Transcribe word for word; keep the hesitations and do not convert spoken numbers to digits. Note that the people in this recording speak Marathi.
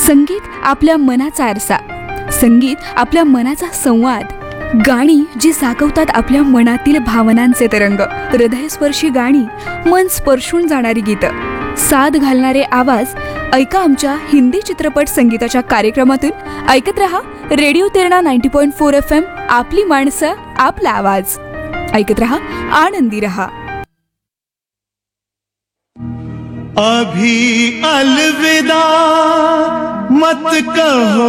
संगीत आपल्या मनाचा आरसा, संगीत आपल्या मनाचा संवाद, गाणी जी जागवतात आपल्या मनातील भावनांचे तरंग, हृदयस्पर्शी गाणी, मन स्पर्शून जाणारी गीतं, साद घालणारे आवाज. ऐका आमच्या हिंदी चित्रपट संगीताच्या कार्यक्रमातून. ऐकत रहा radio Terna ninety point four F M. आपली माणसं, आपला आवाज. ऐकत रहा, आनंदी रहा. अभी अलविदा मत कहो.